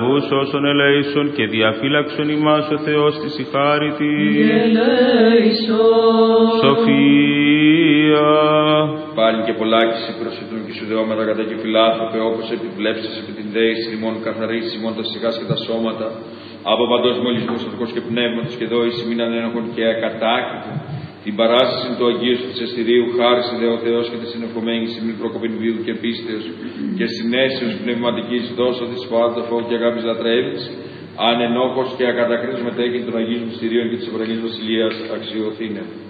αυτούς όσων ελέησον και διαφύλαξον ημάς ο Θεός της η χάριτη. Σοφία. Πάλι και πολλάκιση προσιτούν και σου δεώματα κατά και φιλάθροπε, όπως επιβλέψεις επί την δέηση ημών καθαρής ημών τα σιγάς και τα σώματα, από παντός μολυσμού σωτικός και πνεύματος και δόηση μην ανένοχον και ακατάκητο, την παράσταση του Αγίου σου της Εστηρίου, χάρισε δε ο Θεός και τη συνευχομένη μην προκοπήν βίου και πίστεως και συνέσεως πνευματικής δώσω της φάτο φω και αγάπης λατρεύεις, αν ενόχος και ακατακρίτως μετέχει των Αγίων Μυστηρίων και της Ευρωπαϊκής Βασιλείας αξιοθήνε.